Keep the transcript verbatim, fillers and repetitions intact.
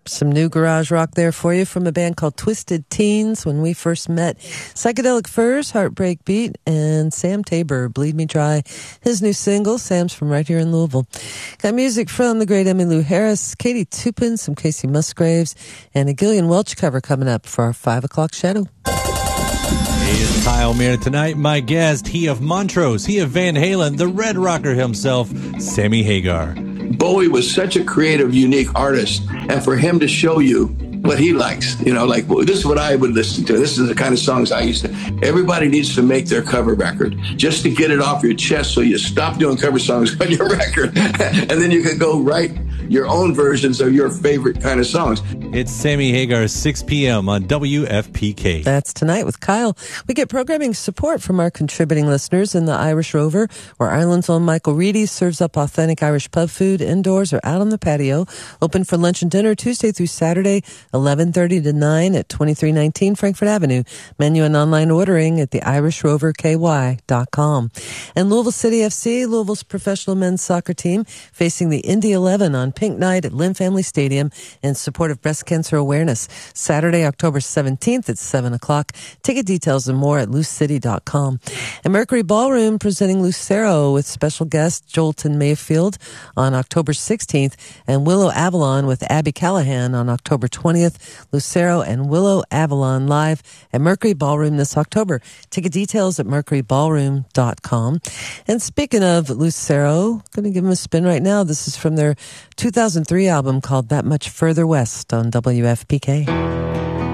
Some new garage rock there for you from a band called Twisted Teens. When we first met, Psychedelic Furs, Heartbreak Beat, and Sam Tabor, Bleed Me Dry, his new single. Sam's from right here in Louisville. Got music from the great Emmylou Harris, Katie Tupin, some Casey Musgraves, and a Gillian Welch cover coming up for our five o'clock shadow. Hey, it's Kyle Meredith tonight. My guest, he of Montrose, he of Van Halen, the Red Rocker himself, Sammy Hagar. Bowie was such a creative, unique artist, and for him to show you what he likes, you know, like, well, this is what I would listen to. This is the kind of songs I used to. Everybody needs to make their cover record just to get it off your chest so you stop doing cover songs on your record, and then you can go write your own versions of your favorite kind of songs. It's Sammy Hagar, six p.m. on W F P K. That's tonight with Kyle. We get programming support from our contributing listeners in the Irish Rover, where Ireland's own Michael Reedy serves up authentic Irish pub food indoors or out on the patio. Open for lunch and dinner Tuesday through Saturday, eleven thirty to nine at twenty-three nineteen Frankfurt Avenue. Menu and online ordering at the irish rover k y dot com. And Louisville City F C, Louisville's professional men's soccer team, facing the Indy eleven on Pink Night at Lynn Family Stadium in support of breast cancer awareness. Saturday, October seventeenth at seven o'clock. Ticket details and more at loose city dot com. And Mercury Ballroom presenting Lucero with special guest Jolton Mayfield on October sixteenth, and Willow Avalon with Abby Callahan on October twentieth. Lucero and Willow Avalon live at Mercury Ballroom this October. Ticket details at mercury ballroom dot com. And speaking of Lucero, going to give them a spin right now. This is from their two thousand three album called That Much Further West on W F P K.